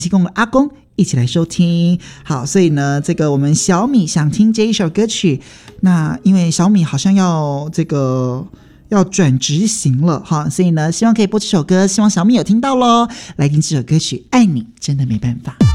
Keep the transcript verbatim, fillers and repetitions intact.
提供了阿公一起来收听。好，所以呢这个我们小米想听这一首歌曲，那因为小米好像要这个要转执行了哈，所以呢希望可以播这首歌，希望小米有听到咯。来听这首歌曲《爱你真的没办法》。